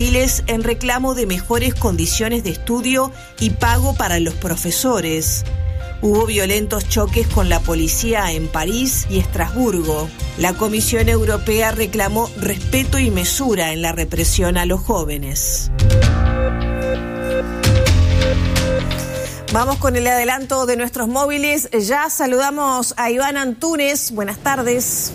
estudiantiles en reclamo de mejores condiciones de estudio y pago para los profesores. Hubo violentos choques con la policía en París y Estrasburgo. La Comisión Europea reclamó respeto y mesura en la represión a los jóvenes. Vamos con el adelanto de nuestros móviles. Ya saludamos a Iván Antúnez. Buenas tardes.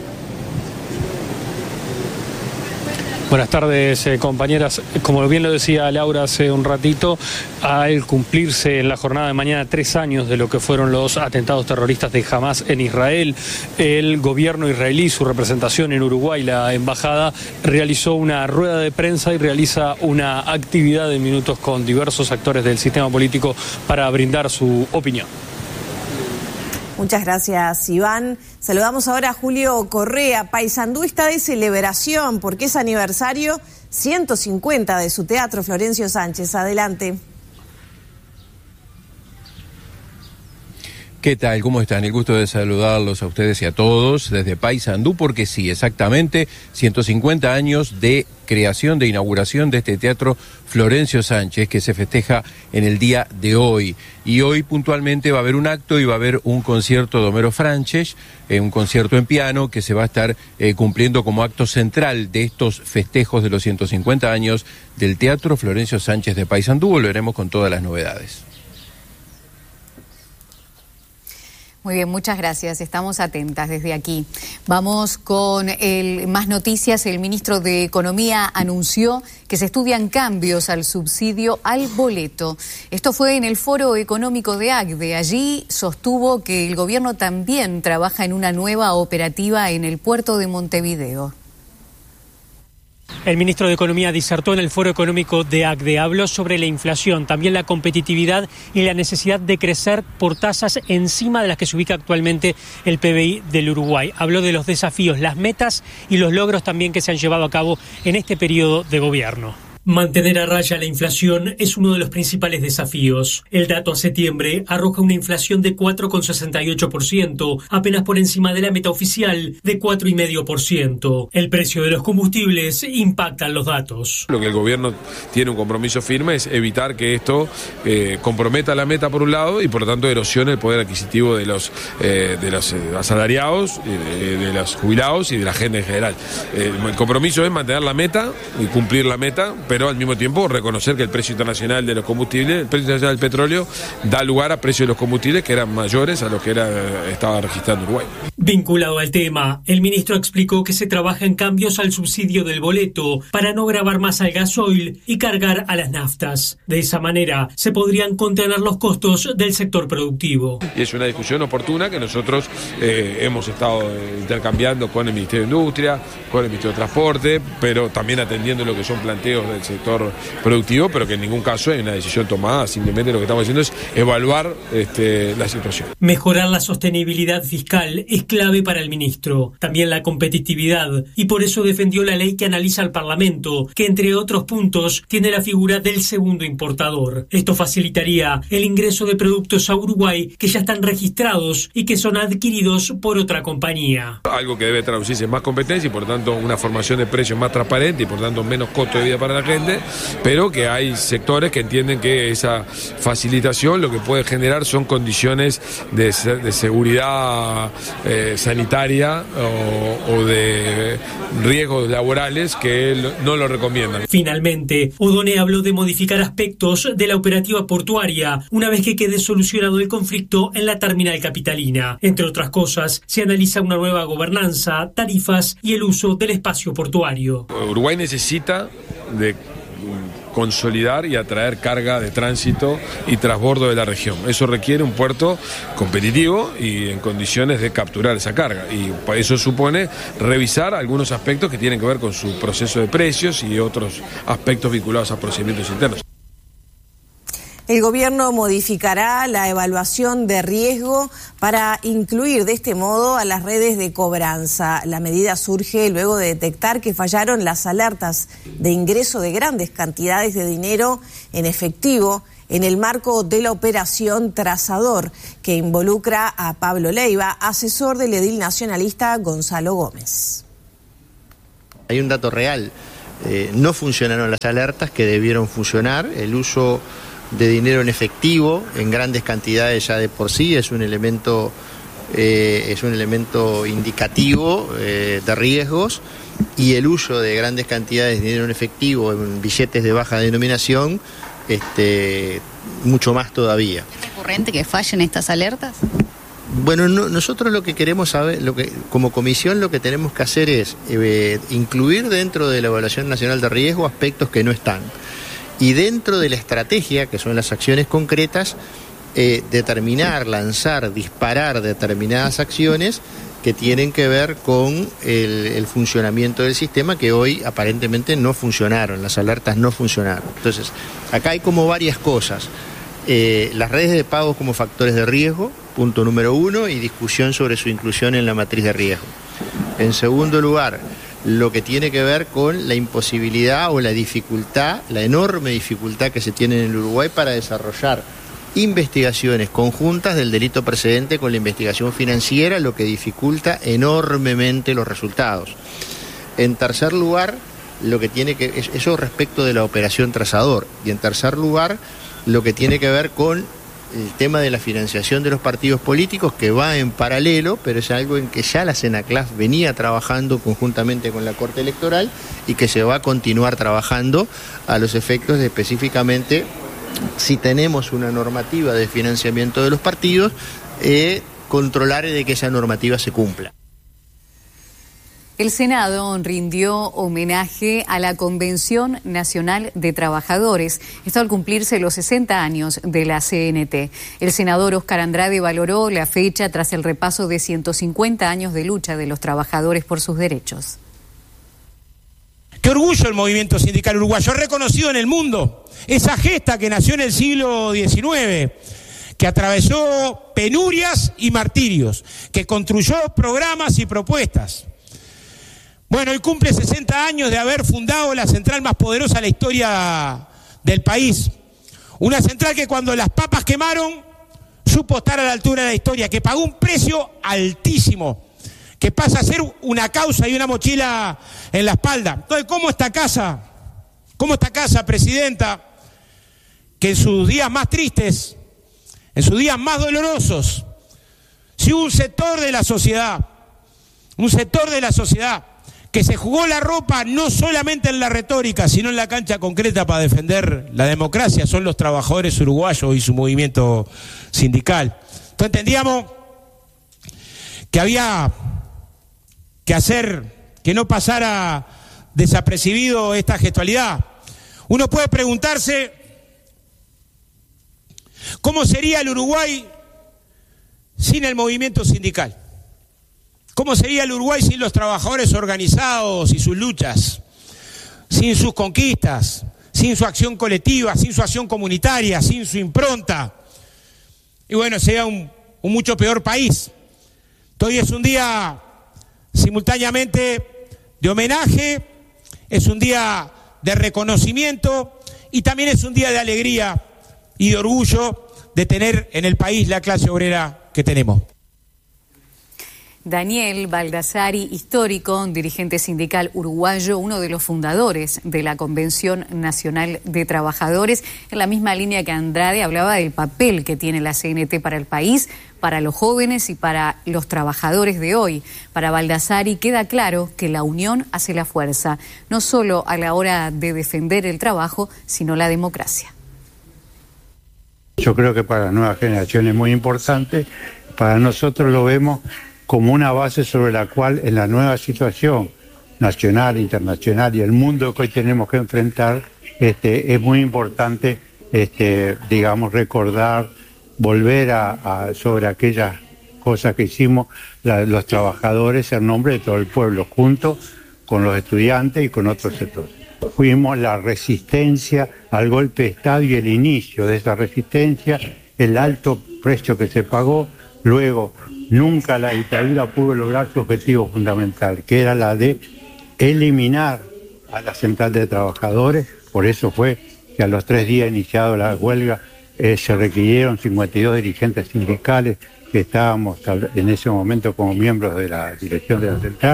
Buenas tardes, compañeras. Como bien lo decía Laura hace un ratito, al cumplirse en la jornada de mañana 3 años de lo que fueron los atentados terroristas de Hamás en Israel, el gobierno israelí, su representación en Uruguay, la embajada, realizó una rueda de prensa y realiza una actividad de minutos con diversos actores del sistema político para brindar su opinión. Muchas gracias, Iván. Saludamos ahora a Julio Correa. Paysandú está de celebración porque es aniversario 150 de su teatro. Florencio Sánchez, adelante. ¿Qué tal? ¿Cómo están? El gusto de saludarlos a ustedes y a todos desde Paysandú, porque sí, exactamente 150 años de creación, de inauguración de este teatro Florencio Sánchez, que se festeja en el día de hoy. Y hoy puntualmente va a haber un acto y va a haber un concierto de Homero Franches, un concierto en piano que se va a estar cumpliendo como acto central de estos festejos de los 150 años del teatro Florencio Sánchez de Paysandú. Volveremos con todas las novedades. Muy bien, muchas gracias. Estamos atentas desde aquí. Vamos con más noticias. El ministro de Economía anunció que se estudian cambios al subsidio al boleto. Esto fue en el Foro Económico de ACDE. Allí sostuvo que el gobierno también trabaja en una nueva operativa en el puerto de Montevideo. El ministro de Economía disertó en el Foro Económico de ACDE. Habló sobre la inflación, también la competitividad y la necesidad de crecer por tasas encima de las que se ubica actualmente el PBI del Uruguay. Habló de los desafíos, las metas y los logros también que se han llevado a cabo en este periodo de gobierno. Mantener a raya la inflación es uno de los principales desafíos. El dato a septiembre arroja una inflación de 4,68%, apenas por encima de la meta oficial de 4,5%. El precio de los combustibles impacta los datos. Lo que el gobierno tiene un compromiso firme es evitar que esto comprometa la meta por un lado y por lo tanto erosione el poder adquisitivo de los asalariados, de los jubilados y de la gente en general. El compromiso es mantener la meta y cumplir la meta, pero al mismo tiempo reconocer que el precio internacional de los combustibles, el precio internacional del petróleo, da lugar a precios de los combustibles que eran mayores a lo que estaba registrando Uruguay. Vinculado al tema, el ministro explicó que se trabaja en cambios al subsidio del boleto para no gravar más al gasoil y cargar a las naftas. De esa manera se podrían contener los costos del sector productivo. Y es una discusión oportuna que nosotros hemos estado intercambiando con el Ministerio de Industria, con el Ministerio de Transporte, pero también atendiendo lo que son planteos del sector productivo, pero que en ningún caso hay una decisión tomada. Simplemente lo que estamos haciendo es evaluar la situación. Mejorar la sostenibilidad fiscal es clave para el ministro, también la competitividad, y por eso defendió la ley que analiza el Parlamento, que entre otros puntos tiene la figura del segundo importador. Esto facilitaría el ingreso de productos a Uruguay que ya están registrados y que son adquiridos por otra compañía. Algo que debe traducirse en más competencia y por tanto una formación de precios más transparente y por tanto menos costo de vida para la gente, pero que hay sectores que entienden que esa facilitación lo que puede generar son condiciones de seguridad sanitaria o de riesgos laborales que no lo recomiendan. Finalmente, Odone habló de modificar aspectos de la operativa portuaria una vez que quede solucionado el conflicto en la terminal capitalina. Entre otras cosas, se analiza una nueva gobernanza, tarifas y el uso del espacio portuario. Uruguay necesita de consolidar y atraer carga de tránsito y transbordo de la región. Eso requiere un puerto competitivo y en condiciones de capturar esa carga. Y eso supone revisar algunos aspectos que tienen que ver con su proceso de precios y otros aspectos vinculados a procedimientos internos. El gobierno modificará la evaluación de riesgo para incluir de este modo a las redes de cobranza. La medida surge luego de detectar que fallaron las alertas de ingreso de grandes cantidades de dinero en efectivo en el marco de la operación Trazador, que involucra a Pablo Leiva, asesor del edil nacionalista Gonzalo Gómez. Hay un dato real. no funcionaron las alertas que debieron funcionar. El uso de dinero en efectivo en grandes cantidades ya de por sí es un elemento indicativo de riesgos, y el uso de grandes cantidades de dinero en efectivo en billetes de baja denominación mucho más todavía. ¿Es recurrente que fallen estas alertas? Bueno, nosotros lo que queremos saber, como comisión lo que tenemos que hacer es incluir dentro de la Evaluación Nacional de Riesgo aspectos que no están. Y dentro de la estrategia, que son las acciones concretas, determinar, lanzar, disparar determinadas acciones que tienen que ver con el funcionamiento del sistema, que hoy aparentemente no funcionaron, las alertas no funcionaron. Entonces, acá hay como varias cosas. Las redes de pagos como factores de riesgo, punto número 1, y discusión sobre su inclusión en la matriz de riesgo. En segundo lugar, lo que tiene que ver con la imposibilidad o la dificultad, la enorme dificultad que se tiene en el Uruguay para desarrollar investigaciones conjuntas del delito precedente con la investigación financiera, lo que dificulta enormemente los resultados. En tercer lugar, eso respecto de la operación trazador. Y en tercer lugar, lo que tiene que ver con el tema de la financiación de los partidos políticos, que va en paralelo, pero es algo en que ya la CENACLAF venía trabajando conjuntamente con la Corte Electoral y que se va a continuar trabajando a los efectos de específicamente, si tenemos una normativa de financiamiento de los partidos, controlar de que esa normativa se cumpla. El Senado rindió homenaje a la Convención Nacional de Trabajadores, esto al cumplirse los 60 años de la CNT. El senador Óscar Andrade valoró la fecha tras el repaso de 150 años de lucha de los trabajadores por sus derechos. Qué orgullo el movimiento sindical uruguayo, reconocido en el mundo. Esa gesta que nació en el siglo XIX, que atravesó penurias y martirios, que construyó programas y propuestas. Bueno, hoy cumple 60 años de haber fundado la central más poderosa de la historia del país. Una central que cuando las papas quemaron, supo estar a la altura de la historia, que pagó un precio altísimo, que pasa a ser una causa y una mochila en la espalda. Entonces, ¿cómo esta casa, presidenta, que en sus días más tristes, en sus días más dolorosos, si hubo un sector de la sociedad que se jugó la ropa no solamente en la retórica, sino en la cancha concreta para defender la democracia, son los trabajadores uruguayos y su movimiento sindical. Entonces entendíamos que había que hacer que no pasara desapercibido esta gestualidad. Uno puede preguntarse cómo sería el Uruguay sin el movimiento sindical. ¿Cómo sería el Uruguay sin los trabajadores organizados y sus luchas? Sin sus conquistas, sin su acción colectiva, sin su acción comunitaria, sin su impronta. Y bueno, sería un mucho peor país. Hoy es un día simultáneamente de homenaje, es un día de reconocimiento y también es un día de alegría y de orgullo de tener en el país la clase obrera que tenemos. Daniel Baldassari, histórico, dirigente sindical uruguayo, uno de los fundadores de la Convención Nacional de Trabajadores, en la misma línea que Andrade, hablaba del papel que tiene la CNT para el país, para los jóvenes y para los trabajadores de hoy. Para Baldassari queda claro que la unión hace la fuerza, no solo a la hora de defender el trabajo, sino la democracia. Yo creo que para la nueva generación es muy importante, para nosotros lo vemos como una base sobre la cual en la nueva situación nacional, internacional y el mundo que hoy tenemos que enfrentar, es muy importante, digamos, recordar, volver sobre aquellas cosas que hicimos los trabajadores en nombre de todo el pueblo, junto con los estudiantes y con otros sectores. Fuimos la resistencia al golpe de Estado y el inicio de esa resistencia, el alto precio que se pagó, luego nunca la dictadura pudo lograr su objetivo fundamental, que era la de eliminar a la central de trabajadores. Por eso fue que a los 3 días iniciado la huelga se requirieron 52 dirigentes sindicales que estábamos en ese momento como miembros de la dirección de la central,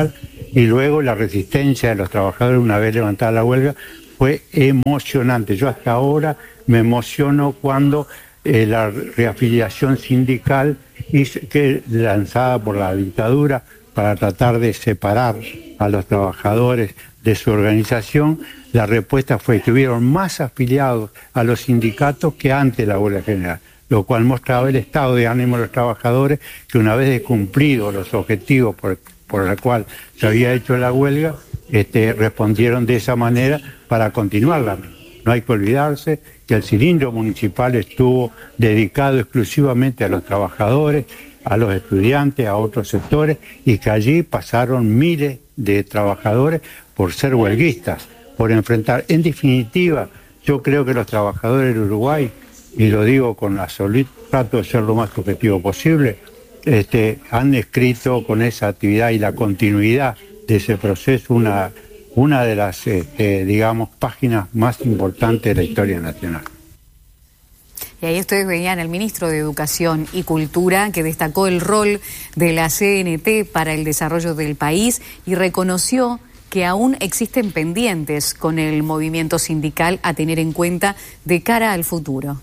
y luego la resistencia de los trabajadores una vez levantada la huelga fue emocionante. Yo hasta ahora me emociono cuando la reafiliación sindical lanzada por la dictadura para tratar de separar a los trabajadores de su organización, la respuesta fue que hubieron más afiliados a los sindicatos que antes de la huelga general, lo cual mostraba el estado de ánimo de los trabajadores, que una vez cumplidos los objetivos por el cual se había hecho la huelga, respondieron de esa manera para continuarla. No hay que olvidarse que el cilindro municipal estuvo dedicado exclusivamente a los trabajadores, a los estudiantes, a otros sectores, y que allí pasaron miles de trabajadores por ser huelguistas, por enfrentar. En definitiva, yo creo que los trabajadores del Uruguay, y lo digo con absoluto, trato de ser lo más objetivo posible, han escrito con esa actividad y la continuidad de ese proceso una de las, digamos, páginas más importantes de la historia nacional. Y ahí ustedes veían al ministro de Educación y Cultura, que destacó el rol de la CNT para el desarrollo del país y reconoció que aún existen pendientes con el movimiento sindical a tener en cuenta de cara al futuro.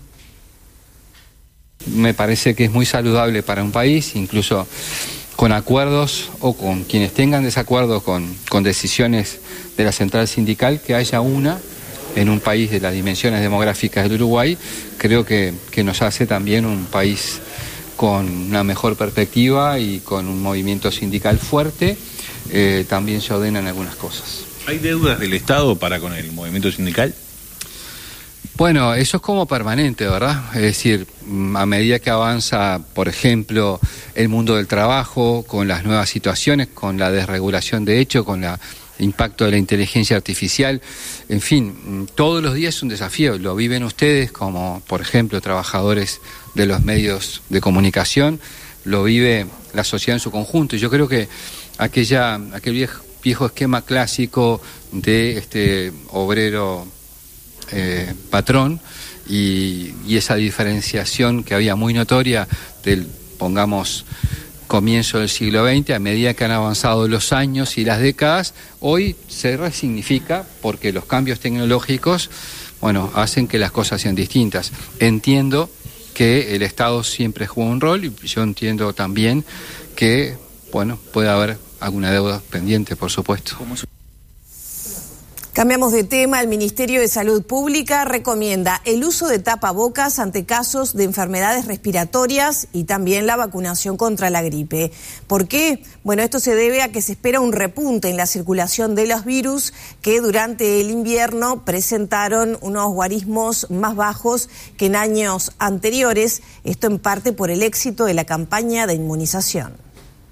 Me parece que es muy saludable para un país, incluso con acuerdos o con quienes tengan desacuerdos con decisiones de la central sindical, que haya una en un país de las dimensiones demográficas del Uruguay. Creo que nos hace también un país con una mejor perspectiva y con un movimiento sindical fuerte. También se ordenan algunas cosas. ¿Hay deudas del Estado para con el movimiento sindical? Bueno, eso es como permanente, ¿verdad? Es decir, a medida que avanza, por ejemplo, el mundo del trabajo, con las nuevas situaciones, con la desregulación de hecho, con el impacto de la inteligencia artificial, en fin, todos los días es un desafío. Lo viven ustedes como, por ejemplo, trabajadores de los medios de comunicación, lo vive la sociedad en su conjunto. Y yo creo que aquel viejo esquema clásico de obrero patrón y esa diferenciación que había muy notoria del, pongamos, comienzo del siglo XX, a medida que han avanzado los años y las décadas, hoy se resignifica porque los cambios tecnológicos, bueno, hacen que las cosas sean distintas. Entiendo que el Estado siempre juega un rol y yo entiendo también que, bueno, puede haber alguna deuda pendiente, por supuesto. Cambiamos de tema. El Ministerio de Salud Pública recomienda el uso de tapabocas ante casos de enfermedades respiratorias y también la vacunación contra la gripe. ¿Por qué? Bueno, esto se debe a que se espera un repunte en la circulación de los virus que durante el invierno presentaron unos guarismos más bajos que en años anteriores. Esto en parte por el éxito de la campaña de inmunización.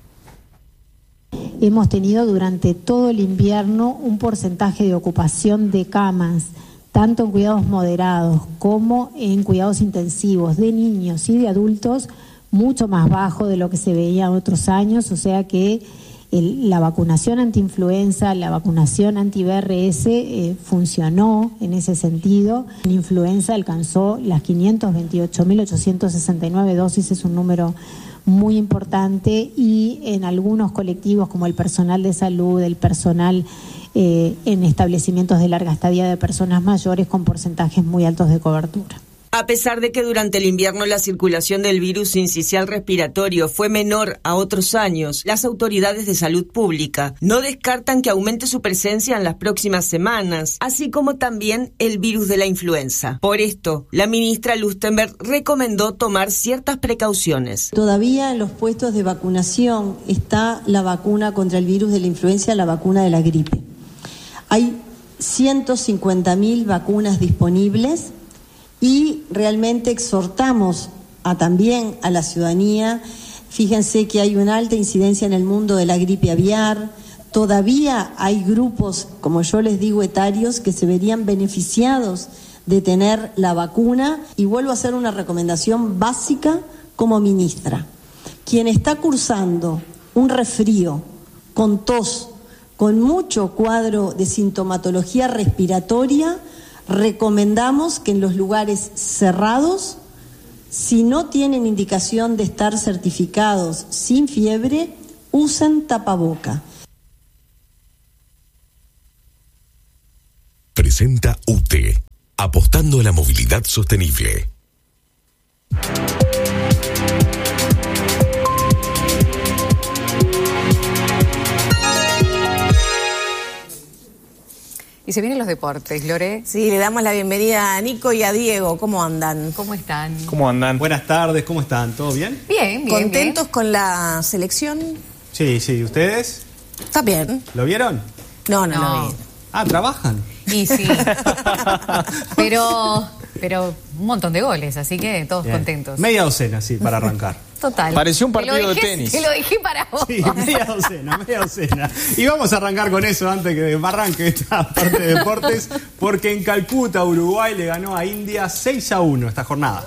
Hemos tenido durante todo el invierno un porcentaje de ocupación de camas, tanto en cuidados moderados como en cuidados intensivos de niños y de adultos, mucho más bajo de lo que se veía en otros años, o sea que la vacunación antiinfluenza, la vacunación anti-VRS funcionó en ese sentido. En influenza alcanzó las 528.869 dosis, es un número muy importante, y en algunos colectivos como el personal de salud, el personal en establecimientos de larga estadía de personas mayores con porcentajes muy altos de cobertura. A pesar de que durante el invierno la circulación del virus sincicial respiratorio fue menor a otros años, las autoridades de salud pública no descartan que aumente su presencia en las próximas semanas, así como también el virus de la influenza. Por esto, la ministra Lustenberg recomendó tomar ciertas precauciones. Todavía en los puestos de vacunación está la vacuna contra el virus de la influenza, la vacuna de la gripe. Hay 150.000 vacunas disponibles. Y realmente exhortamos también a la ciudadanía. Fíjense que hay una alta incidencia en el mundo de la gripe aviar. Todavía hay grupos, como yo les digo, etarios, que se verían beneficiados de tener la vacuna. Y vuelvo a hacer una recomendación básica como ministra. Quien está cursando un resfrío, con tos, con mucho cuadro de sintomatología respiratoria, recomendamos que en los lugares cerrados, si no tienen indicación de estar certificados sin fiebre, usen tapaboca. presenta UTE, apostando a la movilidad sostenible. Y se vienen los deportes, Lore. Sí, le damos la bienvenida a Nico y a Diego. ¿Cómo andan? ¿Cómo están? ¿Cómo andan? Buenas tardes, ¿cómo están? ¿Todo bien? Bien, bien. ¿Contentos bien. con la selección? Sí, ¿ustedes? Está bien. ¿Lo vieron? No lo vi. Ah, ¿trabajan? Y sí. pero un montón de goles, así que todos Bien. contentos. Media docena, sí, para arrancar. Total. Pareció un partido de tenis. Te lo dejé para vos. Sí, media docena. Y vamos a arrancar con eso antes que arranque esta parte de deportes, porque en Calcuta, Uruguay le ganó a India 6-1 esta jornada.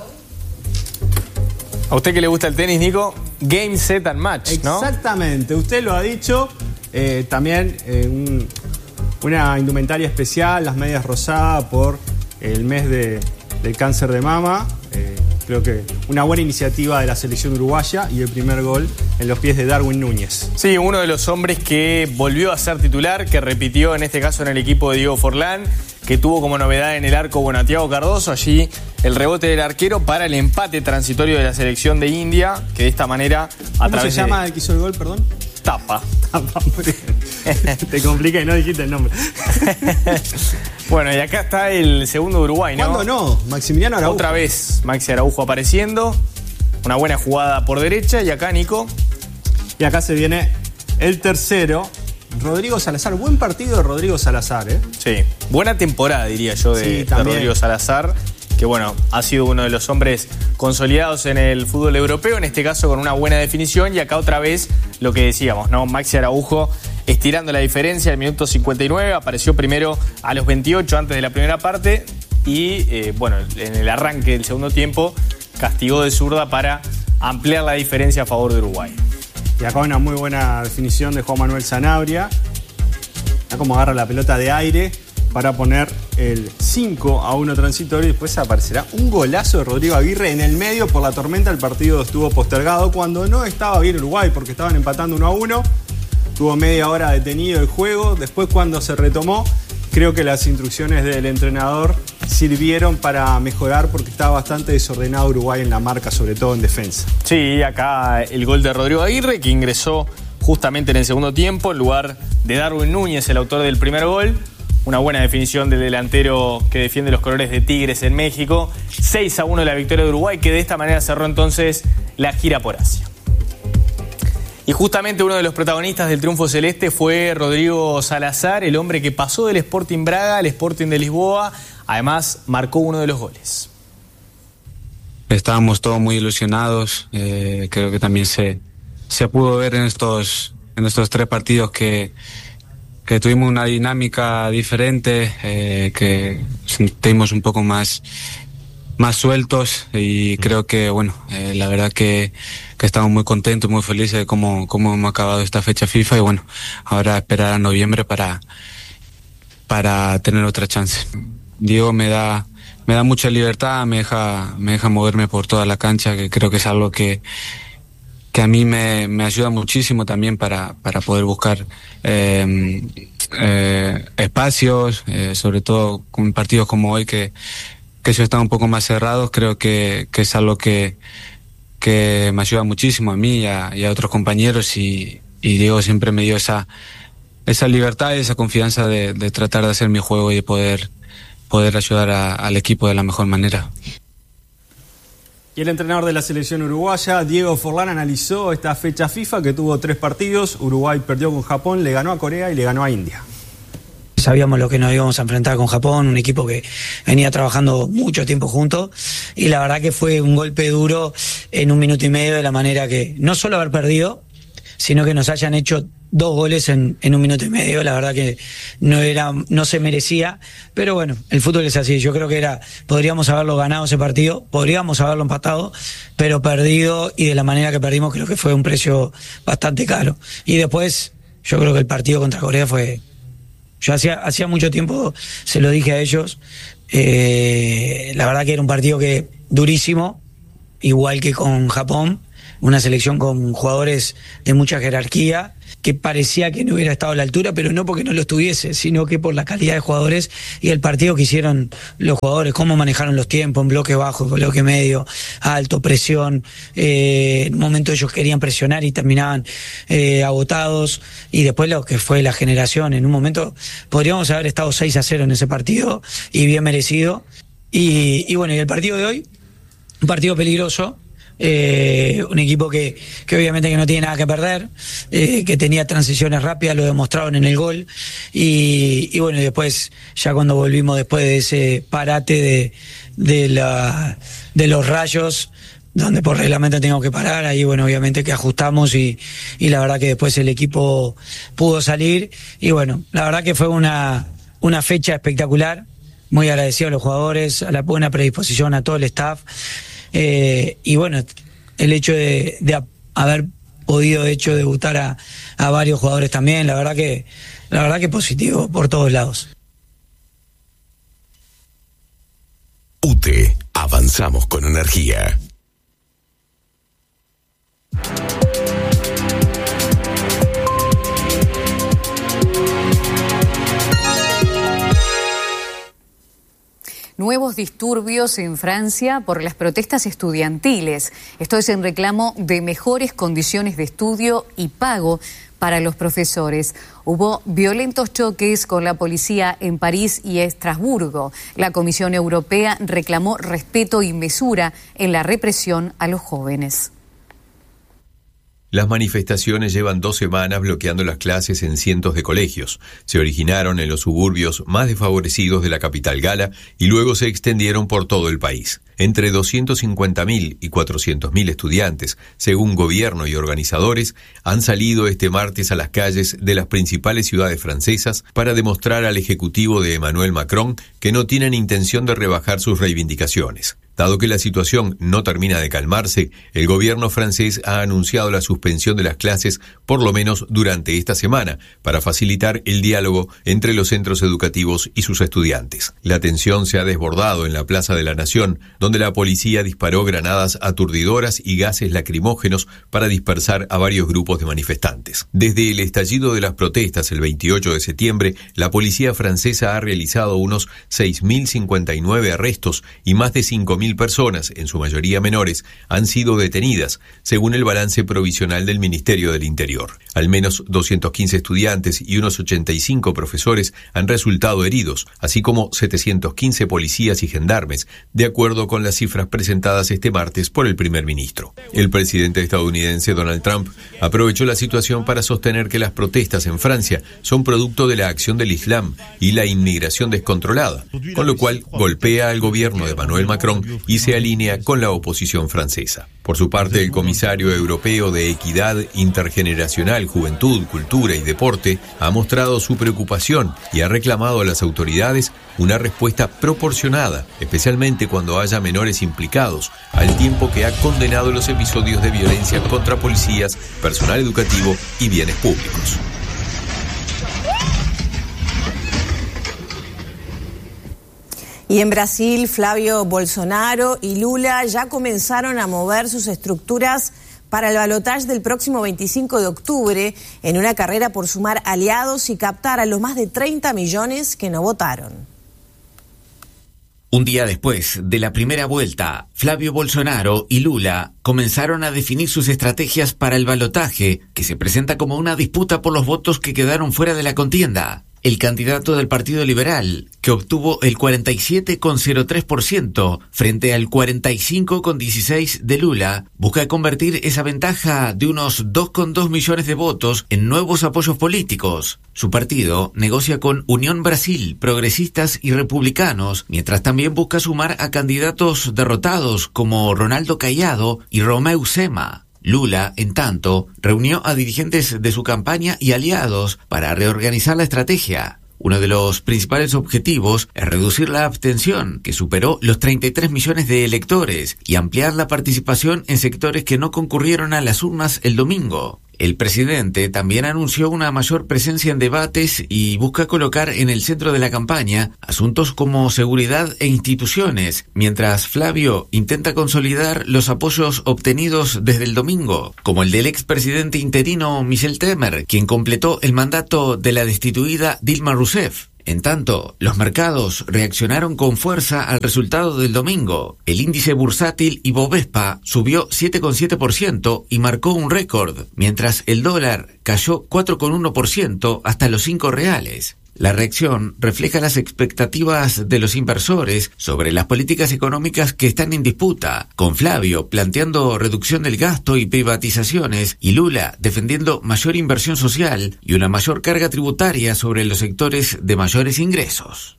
A usted que le gusta el tenis, Nico, game, set and match, ¿no? Exactamente, usted lo ha dicho. También una indumentaria especial, las medias rosadas por el mes del cáncer de mama. Creo que una buena iniciativa de la selección uruguaya y el primer gol en los pies de Darwin Núñez. Sí, uno de los hombres que volvió a ser titular, que repitió en este caso en el equipo de Diego Forlán, que tuvo como novedad en el arco a Thiago Cardoso, allí el rebote del arquero para el empate transitorio de la selección de India, que de esta manera ¿Cómo se llama el que hizo el gol, perdón? Tapa. Muy bien. Te compliqué, no dijiste el nombre. Bueno, y acá está el segundo de Uruguay, ¿no? ¿Cuándo no? Maximiliano Araujo. Otra vez Maxi Araujo apareciendo. Una buena jugada por derecha. Y acá Nico. Y acá se viene el tercero. Rodrigo Salazar. Buen partido de Rodrigo Salazar, ¿eh? Sí. Buena temporada, diría yo, de Rodrigo Salazar. Que bueno, ha sido uno de los hombres consolidados en el fútbol europeo, en este caso con una buena definición, y acá otra vez lo que decíamos, ¿no? Maxi Araujo estirando la diferencia al minuto 59, apareció primero a los 28 antes de la primera parte y bueno, en el arranque del segundo tiempo castigó de zurda para ampliar la diferencia a favor de Uruguay. Y acá una muy buena definición de Juan Manuel Sanabria, ya como agarra la pelota de aire para poner el 5-1 transitorio y después aparecerá un golazo de Rodrigo Aguirre en el medio. Por la tormenta el partido estuvo postergado cuando no estaba bien Uruguay porque estaban empatando 1-1. Tuvo media hora detenido el juego. Después cuando se retomó, creo que las instrucciones del entrenador sirvieron para mejorar porque estaba bastante desordenado Uruguay en la marca, sobre todo en defensa. Sí, acá el gol de Rodrigo Aguirre, que ingresó justamente en el segundo tiempo en lugar de Darwin Núñez, el autor del primer gol. Una buena definición del delantero que defiende los colores de Tigres en México. 6-1 la victoria de Uruguay, que de esta manera cerró entonces la gira por Asia. Y justamente uno de los protagonistas del triunfo celeste fue Rodrigo Salazar, el hombre que pasó del Sporting Braga al Sporting de Lisboa. Además, marcó uno de los goles. Estábamos todos muy ilusionados. Creo que también se pudo ver en estos 3 partidos que tuvimos una dinámica diferente, que sentimos un poco más sueltos y creo que, bueno, la verdad que estamos muy contentos, muy felices de cómo hemos acabado esta fecha FIFA y bueno, ahora esperar a noviembre para tener otra chance. Diego me da mucha libertad, me deja moverme por toda la cancha, que creo que es algo que a mí me ayuda muchísimo también para poder buscar espacios, sobre todo con partidos como hoy que ellos están un poco más cerrados. Creo que es algo que me ayuda muchísimo a mí y a otros compañeros y Diego siempre me dio esa libertad y esa confianza de tratar de hacer mi juego y de poder ayudar al equipo de la mejor manera. Y el entrenador de la selección uruguaya, Diego Forlán, analizó esta fecha FIFA que tuvo 3 partidos. Uruguay perdió con Japón, le ganó a Corea y le ganó a India. Sabíamos lo que nos íbamos a enfrentar con Japón, un equipo que venía trabajando mucho tiempo juntos y la verdad que fue un golpe duro en 1 minuto y medio, de la manera que no solo haber perdido, sino que nos hayan hecho 2 goles en 1 minuto y medio. La verdad que no se merecía, pero bueno, el fútbol es así. Yo creo que podríamos haberlo ganado ese partido, podríamos haberlo empatado, pero perdido, y de la manera que perdimos creo que fue un precio bastante caro. Y después yo creo que el partido contra Corea fue... Yo hacía mucho tiempo, se lo dije a ellos, la verdad que era un partido durísimo, igual que con Japón, una selección con jugadores de mucha jerarquía, que parecía que no hubiera estado a la altura, pero no porque no lo estuviese, sino que por la calidad de jugadores y el partido que hicieron los jugadores, cómo manejaron los tiempos, en bloque bajo, en bloque medio, alto, presión. En un momento ellos querían presionar y terminaban agotados, y después lo que fue la generación. En un momento podríamos haber estado 6-0 en ese partido, y bien merecido. Y bueno, y el partido de hoy, un partido peligroso. Un equipo que obviamente que no tiene nada que perder, que tenía transiciones rápidas, lo demostraron en el gol, y bueno, y después ya cuando volvimos después de ese parate de los Rayos, donde por reglamento teníamos que parar, ahí bueno, obviamente que ajustamos, y la verdad que después el equipo pudo salir, y bueno, la verdad que fue una fecha espectacular, muy agradecido a los jugadores, a la buena predisposición, a todo el staff. Y bueno, el hecho de haber podido de hecho debutar a varios jugadores también, la verdad que positivo por todos lados. UTE, avanzamos con energía. Nuevos disturbios en Francia por las protestas estudiantiles. Esto es en reclamo de mejores condiciones de estudio y pago para los profesores. Hubo violentos choques con la policía en París y Estrasburgo. La Comisión Europea reclamó respeto y mesura en la represión a los jóvenes. Las manifestaciones llevan 2 semanas bloqueando las clases en cientos de colegios. Se originaron en los suburbios más desfavorecidos de la capital gala y luego se extendieron por todo el país. Entre 250.000 y 400.000 estudiantes, según gobierno y organizadores, han salido este martes a las calles de las principales ciudades francesas para demostrar al ejecutivo de Emmanuel Macron que no tienen intención de rebajar sus reivindicaciones. Dado que la situación no termina de calmarse, el gobierno francés ha anunciado la suspensión de las clases por lo menos durante esta semana para facilitar el diálogo entre los centros educativos y sus estudiantes. La tensión se ha desbordado en la Plaza de la Nación, donde la policía disparó granadas aturdidoras y gases lacrimógenos para dispersar a varios grupos de manifestantes. Desde el estallido de las protestas el 28 de septiembre, la policía francesa ha realizado unos 6.059 arrestos y más de 5.000 personas, en su mayoría menores, han sido detenidas, según el balance provisional del Ministerio del Interior. Al menos 215 estudiantes y unos 85 profesores han resultado heridos, así como 715 policías y gendarmes, de acuerdo con las cifras presentadas este martes por el primer ministro. El presidente estadounidense Donald Trump aprovechó la situación para sostener que las protestas en Francia son producto de la acción del Islam y la inmigración descontrolada, con lo cual golpea al gobierno de Emmanuel Macron y se alinea con la oposición francesa. Por su parte, el comisario europeo de Equidad Intergeneracional, Juventud, Cultura y Deporte ha mostrado su preocupación y ha reclamado a las autoridades una respuesta proporcionada, especialmente cuando haya menores implicados, al tiempo que ha condenado los episodios de violencia contra policías, personal educativo y bienes públicos. Y en Brasil, Flavio Bolsonaro y Lula ya comenzaron a mover sus estructuras para el balotaje del próximo 25 de octubre en una carrera por sumar aliados y captar a los más de 30 millones que no votaron. Un día después de la primera vuelta, Flavio Bolsonaro y Lula comenzaron a definir sus estrategias para el balotaje, que se presenta como una disputa por los votos que quedaron fuera de la contienda. El candidato del Partido Liberal, que obtuvo el 47,03% frente al 45,16% de Lula, busca convertir esa ventaja de unos 2,2 millones de votos en nuevos apoyos políticos. Su partido negocia con Unión Brasil, progresistas y republicanos, mientras también busca sumar a candidatos derrotados como Ronaldo Caiado y Romeu Zema. Lula, en tanto, reunió a dirigentes de su campaña y aliados para reorganizar la estrategia. Uno de los principales objetivos es reducir la abstención, que superó los 33 millones de electores, y ampliar la participación en sectores que no concurrieron a las urnas el domingo. El presidente también anunció una mayor presencia en debates y busca colocar en el centro de la campaña asuntos como seguridad e instituciones, mientras Flavio intenta consolidar los apoyos obtenidos desde el domingo, como el del expresidente interino Michel Temer, quien completó el mandato de la destituida Dilma Rousseff. En tanto, los mercados reaccionaron con fuerza al resultado del domingo. El índice bursátil Ibovespa subió 7,7% y marcó un récord, mientras el dólar cayó 4,1% hasta los 5 reales. La reacción refleja las expectativas de los inversores sobre las políticas económicas que están en disputa, con Flavio planteando reducción del gasto y privatizaciones y Lula defendiendo mayor inversión social y una mayor carga tributaria sobre los sectores de mayores ingresos.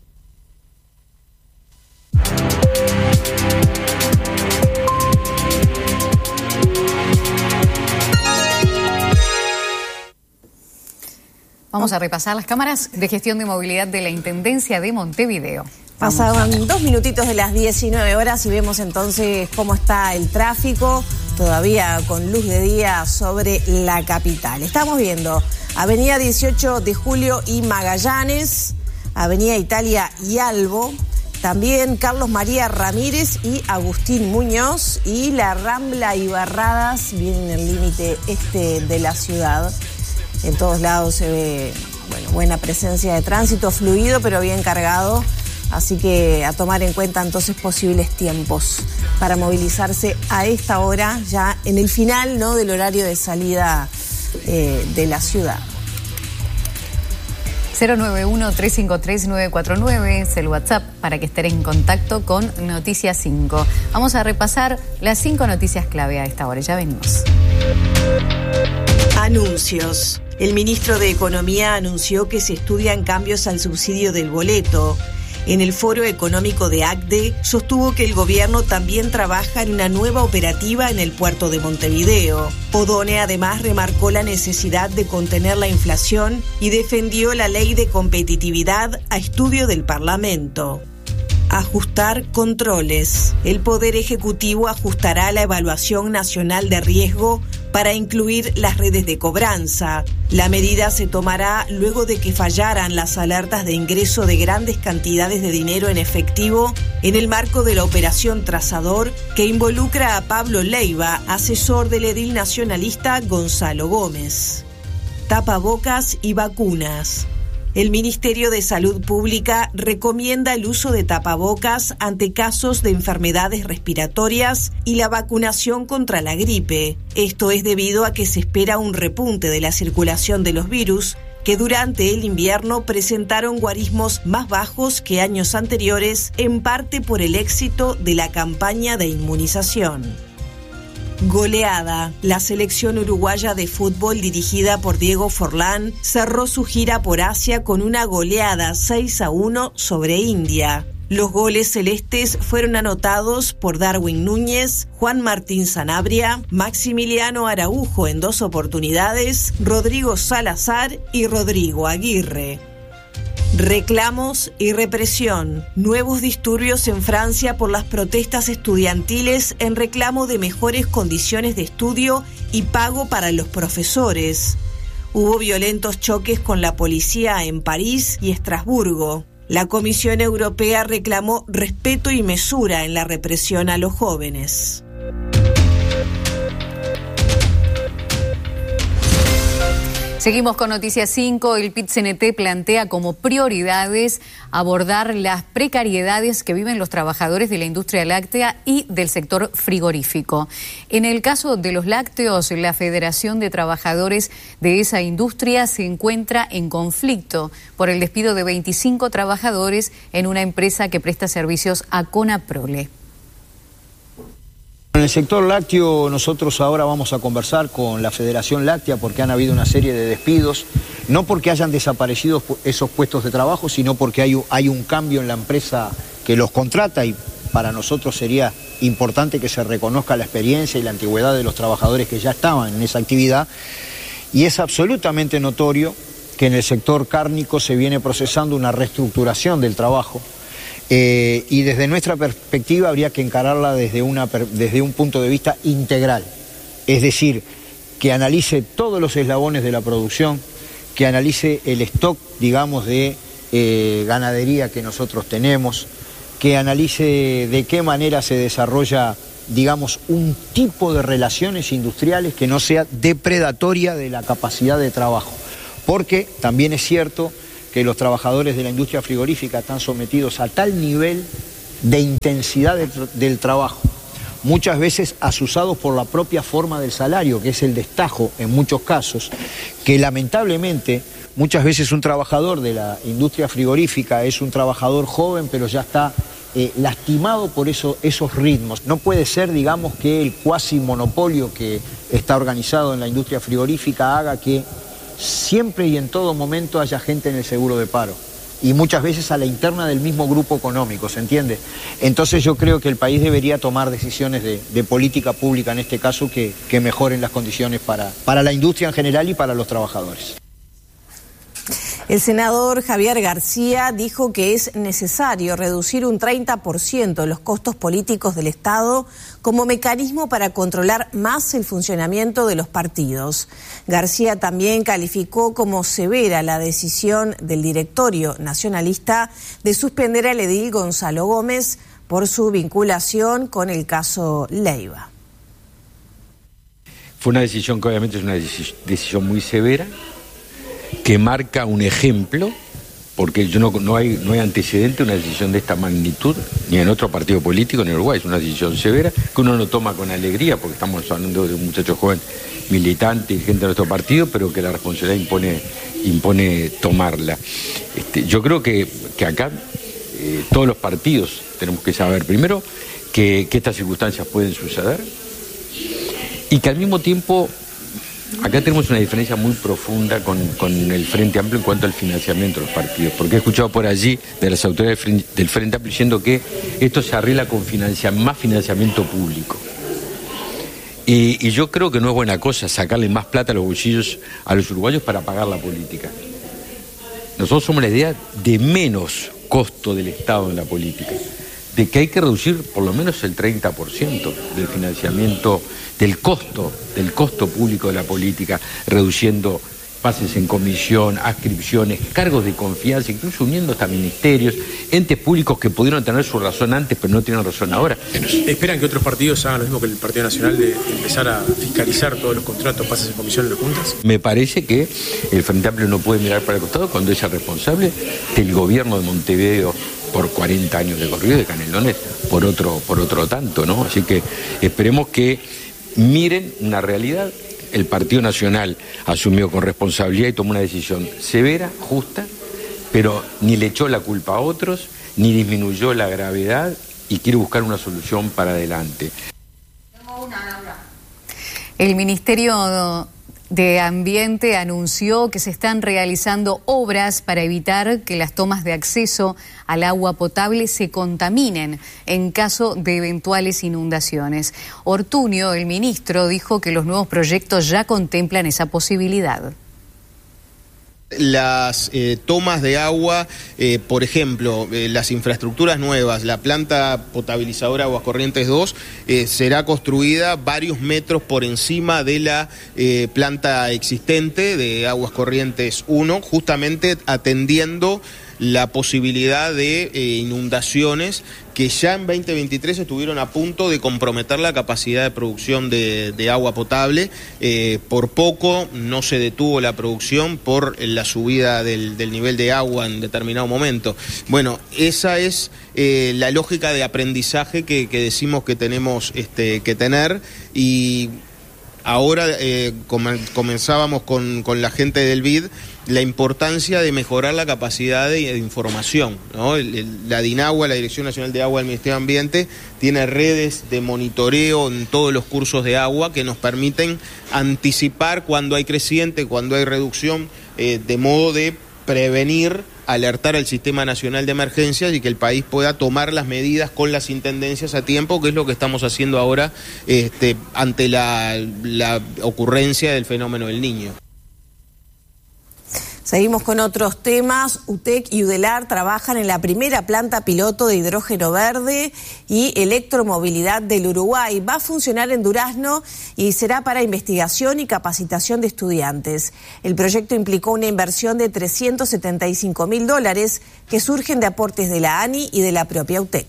Vamos a repasar las cámaras de gestión de movilidad de la Intendencia de Montevideo. Pasaban 2 minutitos de las 19 horas y vemos entonces cómo está el tráfico, todavía con luz de día sobre la capital. Estamos viendo Avenida 18 de Julio y Magallanes, Avenida Italia y Albo, también Carlos María Ramírez y Agustín Muñoz, y la Rambla y Barradas, bien en el límite este de la ciudad. En todos lados se ve, buena presencia de tránsito, fluido pero bien cargado, así que a tomar en cuenta entonces posibles tiempos para movilizarse a esta hora, ya en el final, ¿no?, del horario de salida de la ciudad. 091-353-949 es el WhatsApp para que estén en contacto con Noticias 5. Vamos a repasar las 5 noticias clave a esta hora, ya venimos. Anuncios. El ministro de Economía anunció que se estudian cambios al subsidio del boleto. En el Foro Económico de ACDE sostuvo que el gobierno también trabaja en una nueva operativa en el puerto de Montevideo. Odone además remarcó la necesidad de contener la inflación y defendió la ley de competitividad a estudio del Parlamento. Ajustar controles. El Poder Ejecutivo ajustará la evaluación nacional de riesgo para incluir las redes de cobranza. La medida se tomará luego de que fallaran las alertas de ingreso de grandes cantidades de dinero en efectivo en el marco de la operación Trazador, que involucra a Pablo Leiva, asesor del edil nacionalista Gonzalo Gómez. Tapabocas y vacunas. El Ministerio de Salud Pública recomienda el uso de tapabocas ante casos de enfermedades respiratorias y la vacunación contra la gripe. Esto es debido a que se espera un repunte de la circulación de los virus, que durante el invierno presentaron guarismos más bajos que años anteriores, en parte por el éxito de la campaña de inmunización. Goleada. La selección uruguaya de fútbol dirigida por Diego Forlán cerró su gira por Asia con una goleada 6-1 sobre India. Los goles celestes fueron anotados por Darwin Núñez, Juan Martín Sanabria, Maximiliano Araujo en 2 oportunidades, Rodrigo Salazar y Rodrigo Aguirre. Reclamos y represión. Nuevos disturbios en Francia por las protestas estudiantiles en reclamo de mejores condiciones de estudio y pago para los profesores. Hubo violentos choques con la policía en París y Estrasburgo. La Comisión Europea reclamó respeto y mesura en la represión a los jóvenes. Seguimos con Noticias 5. El PIT-CNT plantea como prioridades abordar las precariedades que viven los trabajadores de la industria láctea y del sector frigorífico. En el caso de los lácteos, la Federación de Trabajadores de esa industria se encuentra en conflicto por el despido de 25 trabajadores en una empresa que presta servicios a Conaprole. En el sector lácteo nosotros ahora vamos a conversar con la Federación Láctea porque han habido una serie de despidos, no porque hayan desaparecido esos puestos de trabajo, sino porque hay un cambio en la empresa que los contrata y para nosotros sería importante que se reconozca la experiencia y la antigüedad de los trabajadores que ya estaban en esa actividad. Y es absolutamente notorio que en el sector cárnico se viene procesando una reestructuración del trabajo. Y desde nuestra perspectiva habría que encararla desde un punto de vista integral. Es decir, que analice todos los eslabones de la producción, que analice el stock, digamos, de ganadería que nosotros tenemos, que analice de qué manera se desarrolla, digamos, un tipo de relaciones industriales que no sea depredatoria de la capacidad de trabajo. Porque también es cierto que los trabajadores de la industria frigorífica están sometidos a tal nivel de intensidad del trabajo, muchas veces asusados por la propia forma del salario, que es el destajo en muchos casos, que lamentablemente muchas veces un trabajador de la industria frigorífica es un trabajador joven, pero ya está lastimado por esos ritmos. No puede ser, digamos, que el cuasi monopolio que está organizado en la industria frigorífica haga que siempre y en todo momento haya gente en el seguro de paro. Y muchas veces a la interna del mismo grupo económico, ¿se entiende? Entonces yo creo que el país debería tomar decisiones de política pública, en este caso, que mejoren las condiciones para la industria en general y para los trabajadores. El senador Javier García dijo que es necesario reducir un 30% los costos políticos del Estado como mecanismo para controlar más el funcionamiento de los partidos. García también calificó como severa la decisión del directorio nacionalista de suspender al edil Gonzalo Gómez por su vinculación con el caso Leiva. Fue una decisión que obviamente es una decisión muy severa, que marca un ejemplo, porque no hay antecedente una decisión de esta magnitud, ni en otro partido político en Uruguay. Es una decisión severa, que uno lo toma con alegría, porque estamos hablando de un muchacho joven, militante y gente de nuestro partido, pero que la responsabilidad impone tomarla. Yo creo que acá todos los partidos tenemos que saber, primero, que estas circunstancias pueden suceder, y que al mismo tiempo acá tenemos una diferencia muy profunda con el Frente Amplio en cuanto al financiamiento de los partidos, porque he escuchado por allí de las autoridades del Frente Amplio diciendo que esto se arregla con más financiamiento público. Y yo creo que no es buena cosa sacarle más plata a los bolsillos a los uruguayos para pagar la política. Nosotros somos la idea de menos costo del Estado en la política, de que hay que reducir por lo menos el 30% del financiamiento, del costo público de la política, reduciendo pases en comisión, adscripciones, cargos de confianza, incluso uniendo hasta ministerios, entes públicos que pudieron tener su razón antes, pero no tienen razón ahora. ¿Esperan que otros partidos hagan lo mismo que el Partido Nacional, de empezar a fiscalizar todos los contratos, pases en comisión en las juntas? Me parece que el Frente Amplio no puede mirar para el costado cuando es el responsable del gobierno de Montevideo por 40 años de corrido, de Canelones por otro tanto, ¿no? Así que esperemos que miren una realidad. El Partido Nacional asumió con responsabilidad y tomó una decisión severa, justa, pero ni le echó la culpa a otros, ni disminuyó la gravedad, y quiere buscar una solución para adelante. El Ministerio de Ambiente anunció que se están realizando obras para evitar que las tomas de acceso al agua potable se contaminen en caso de eventuales inundaciones. Ortuño, el ministro, dijo que los nuevos proyectos ya contemplan esa posibilidad. Las tomas de agua, por ejemplo, las infraestructuras nuevas, la planta potabilizadora Aguas Corrientes 2 será construida varios metros por encima de la planta existente de Aguas Corrientes 1, justamente atendiendo la posibilidad de inundaciones que ya en 2023 estuvieron a punto de comprometer la capacidad de producción de agua potable. Por poco no se detuvo la producción por la subida del nivel de agua en determinado momento. Bueno, esa es la lógica de aprendizaje que decimos que tenemos que tener, y ahora comenzábamos con la gente del BID la importancia de mejorar la capacidad de información, ¿no? La DINAGUA, la Dirección Nacional de Agua del Ministerio de Ambiente, tiene redes de monitoreo en todos los cursos de agua que nos permiten anticipar cuando hay creciente, cuando hay reducción, de modo de prevenir, alertar al Sistema Nacional de Emergencias y que el país pueda tomar las medidas con las intendencias a tiempo, que es lo que estamos haciendo ahora ante la ocurrencia del fenómeno del Niño. Seguimos con otros temas. UTEC y UDELAR trabajan en la primera planta piloto de hidrógeno verde y electromovilidad del Uruguay. Va a funcionar en Durazno y será para investigación y capacitación de estudiantes. El proyecto implicó una inversión de $375.000 que surgen de aportes de la ANI y de la propia UTEC.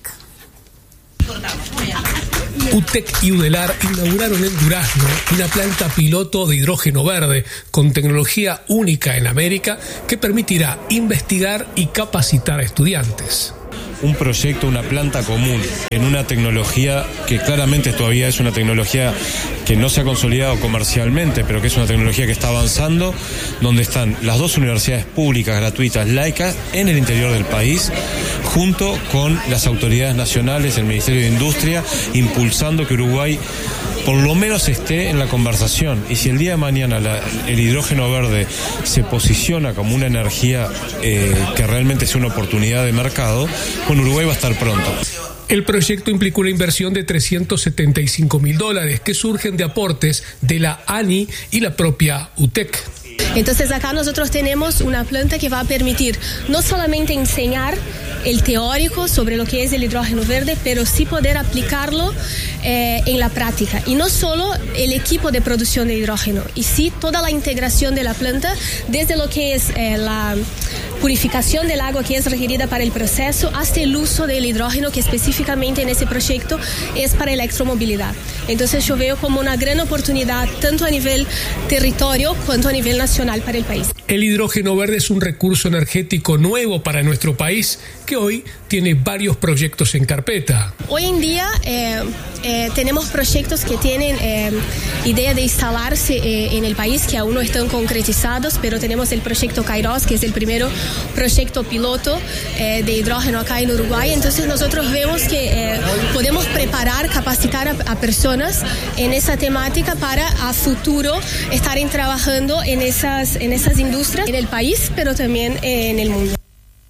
UTEC y UDELAR inauguraron en Durazno una planta piloto de hidrógeno verde con tecnología única en América que permitirá investigar y capacitar a estudiantes. Un proyecto, una planta común en una tecnología que claramente todavía es una tecnología que no se ha consolidado comercialmente, pero que es una tecnología que está avanzando, donde están las dos universidades públicas, gratuitas, laicas, en el interior del país, junto con las autoridades nacionales, el Ministerio de Industria, impulsando que Uruguay por lo menos esté en la conversación. Y si el día de mañana el hidrógeno verde se posiciona como una energía que realmente sea una oportunidad de mercado, bueno, Uruguay va a estar pronto. El proyecto implicó una inversión de $375.000 que surgen de aportes de la ANI y la propia UTEC. Entonces acá nosotros tenemos una planta que va a permitir no solamente enseñar el teórico sobre lo que es el hidrógeno verde, pero sí poder aplicarlo en la práctica. Y no solo el equipo de producción de hidrógeno, y sí toda la integración de la planta, desde lo que es la purificación del agua que es requerida para el proceso, hasta el uso del hidrógeno que específicamente en ese proyecto es para electromovilidad. Entonces yo veo como una gran oportunidad tanto a nivel territorio cuanto a nivel nacional para el país. El hidrógeno verde es un recurso energético nuevo para nuestro país que hoy tiene varios proyectos en carpeta. Hoy en día tenemos proyectos que tienen idea de instalarse en el país que aún no están concretizados, pero tenemos el proyecto Kairos, que es el primero proyecto piloto de hidrógeno acá en Uruguay. Entonces nosotros vemos que podemos preparar, capacitar a personas en esa temática para a futuro estar trabajando en esas industrias en el país, pero también en el mundo.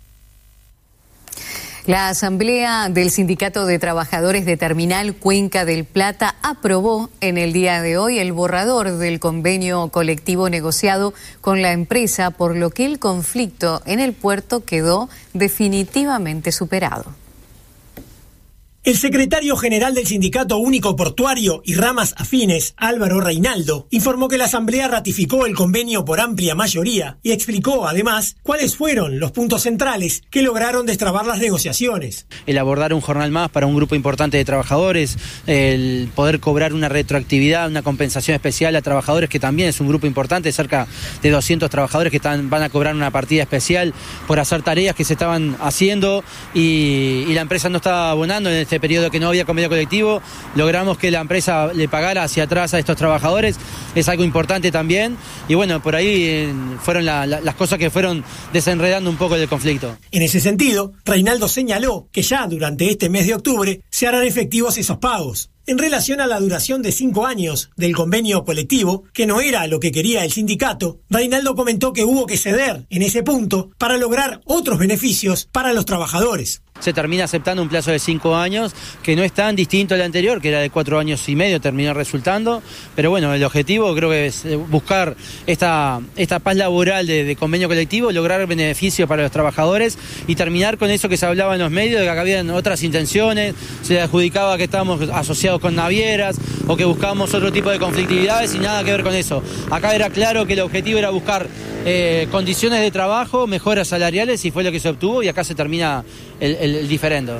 La Asamblea del Sindicato de Trabajadores de Terminal Cuenca del Plata aprobó en el día de hoy el borrador del convenio colectivo negociado con la empresa, por lo que el conflicto en el puerto quedó definitivamente superado. El secretario general del Sindicato Único Portuario y ramas afines, Álvaro Reinaldo, informó que la Asamblea ratificó el convenio por amplia mayoría y explicó, además, cuáles fueron los puntos centrales que lograron destrabar las negociaciones. El abordar un jornal más para un grupo importante de trabajadores, el poder cobrar una retroactividad, una compensación especial a trabajadores, que también es un grupo importante, cerca de 200 trabajadores que van a cobrar una partida especial por hacer tareas que se estaban haciendo y la empresa no estaba abonando en este periodo que no había convenio colectivo. Logramos que la empresa le pagara hacia atrás a estos trabajadores, es algo importante también, y bueno, por ahí fueron las cosas que fueron desenredando un poco del conflicto. En ese sentido, Reinaldo señaló que ya durante este mes de octubre se harán efectivos esos pagos. En relación a la duración de 5 años del convenio colectivo, que no era lo que quería el sindicato, Reinaldo comentó que hubo que ceder en ese punto para lograr otros beneficios para los trabajadores. Se termina aceptando un plazo de 5 años, que no es tan distinto al anterior, que era de 4 años y medio, terminó resultando, pero bueno, el objetivo creo que es buscar esta paz laboral de convenio colectivo, lograr beneficios para los trabajadores y terminar con eso que se hablaba en los medios, de que habían otras intenciones, se adjudicaba que estábamos asociados con navieras o que buscábamos otro tipo de conflictividades, y nada que ver con eso. Acá era claro que el objetivo era buscar condiciones de trabajo, mejoras salariales, y fue lo que se obtuvo, y acá se termina el diferendo.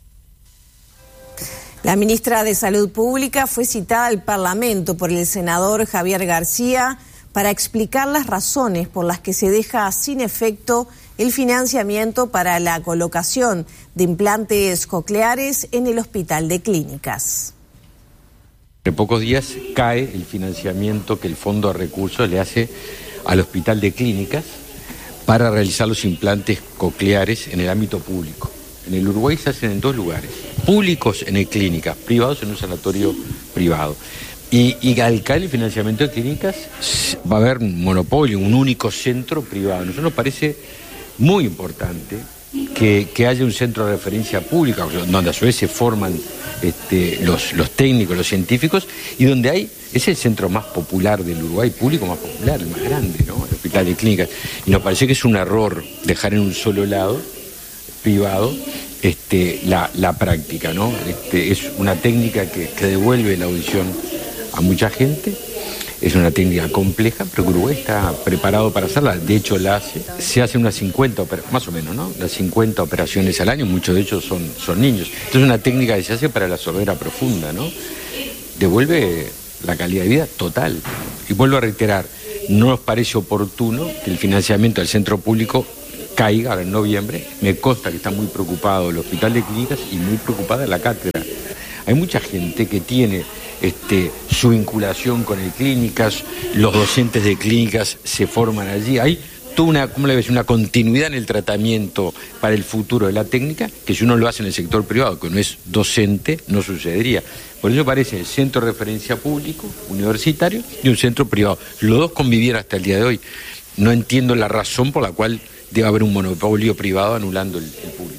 La ministra de Salud Pública fue citada al Parlamento por el senador Javier García para explicar las razones por las que se deja sin efecto el financiamiento para la colocación de implantes cocleares en el Hospital de Clínicas. En pocos días cae el financiamiento que el Fondo de Recursos le hace al Hospital de Clínicas para realizar los implantes cocleares en el ámbito público. En el Uruguay se hacen en 2 lugares, públicos en el clínicas, privados en un sanatorio privado. Y al caer el financiamiento de clínicas va a haber un monopolio, un único centro privado. A nosotros nos parece muy importante que haya un centro de referencia pública, donde a su vez se forman los técnicos, los científicos, y donde es el centro más popular del Uruguay, público más popular, el más grande, ¿no? El Hospital de Clínicas. Y nos parece que es un error dejar en un solo lado, privado, la práctica, ¿no? Es una técnica que devuelve la audición a mucha gente. Es una técnica compleja, pero Uruguay está preparado para hacerla. De hecho, se hace unas 50, más o menos, ¿no? Las 50 operaciones al año, muchos de ellos son niños. Entonces es una técnica que se hace para la sordera profunda, ¿no? Devuelve la calidad de vida total. Y vuelvo a reiterar, no nos parece oportuno que el financiamiento del centro público caiga ahora en noviembre. Me consta que está muy preocupado el Hospital de Clínicas y muy preocupada la cátedra. Hay mucha gente que tiene su vinculación con el Clínicas, los docentes de Clínicas se forman allí. Hay toda una continuidad en el tratamiento para el futuro de la técnica, que si uno lo hace en el sector privado, que no es docente, no sucedería. Por eso parece el centro de referencia público, universitario, y un centro privado. Los dos convivieron hasta el día de hoy. No entiendo la razón por la cual debe haber un monopolio privado anulando el público.